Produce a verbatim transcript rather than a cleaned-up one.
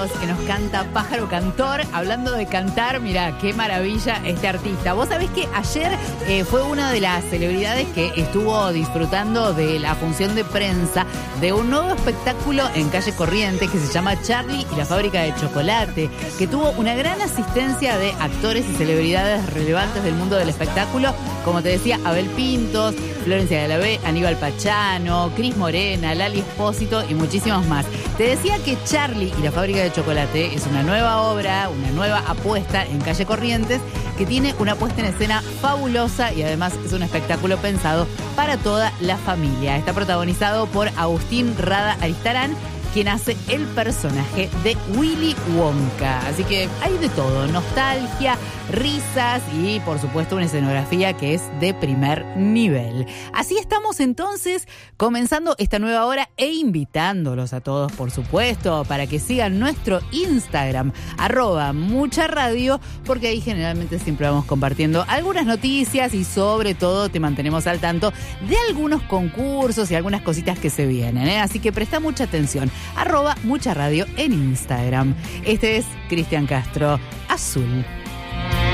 que nos canta Pájaro Cantor. Hablando de cantar, mirá, qué maravilla este artista. Vos sabés que ayer eh, fue una de las celebridades que estuvo disfrutando de la función de prensa de un nuevo espectáculo en Calle Corrientes que se llama Charlie y la fábrica de chocolate, que tuvo una gran asistencia de actores y celebridades relevantes del mundo del espectáculo, como te decía, Abel Pintos, Florencia de la B, Aníbal Pachano, Cris Morena, Lali Espósito y muchísimos más. Te decía que Charlie y la fábrica de chocolate es una nueva obra, una nueva apuesta en Calle Corrientes que tiene una puesta en escena fabulosa y además es un espectáculo pensado para toda la familia. Está protagonizado por Agustín Rada Aristarán, quien hace el personaje de Willy Wonka. Así que hay de todo, nostalgia, risas y por supuesto una escenografía que es de primer nivel. Así estamos entonces comenzando esta nueva hora e invitándolos a todos, por supuesto, para que sigan nuestro Instagram, arroba mucha radio, porque ahí generalmente siempre vamos compartiendo algunas noticias y sobre todo te mantenemos al tanto de algunos concursos y algunas cositas que se vienen, ¿eh? Así que presta mucha atención. Arroba mucha radio en Instagram. Este es Cristian Castro, Azul.